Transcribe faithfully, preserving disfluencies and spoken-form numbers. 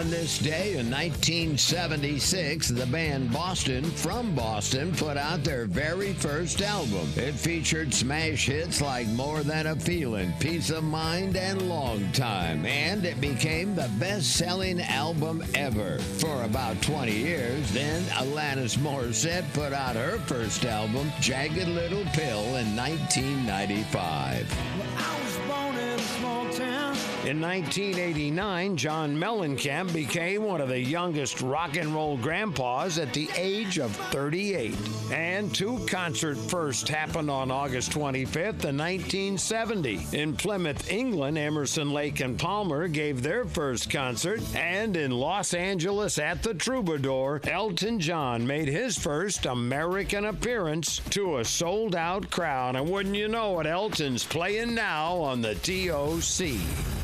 On this day in nineteen seventy-six, the band Boston from Boston put out their very first album. It featured smash hits like More Than a Feeling, Peace of Mind, and Long Time, and it became the best-selling album ever for about twenty years. Then Alanis Morissette put out her first album, Jagged Little Pill, in nineteen ninety-five. I was born in a small town. In nineteen eighty-nine, John Mellencamp became one of the youngest rock and roll grandpas at the age of thirty-eight. And two concert firsts happened on August twenty-fifth in nineteen seventy. In Plymouth, England, Emerson, Lake and Palmer gave their first concert. And in Los Angeles at the Troubadour, Elton John made his first American appearance to a sold-out crowd. And wouldn't you know it, Elton's playing now on the T O C.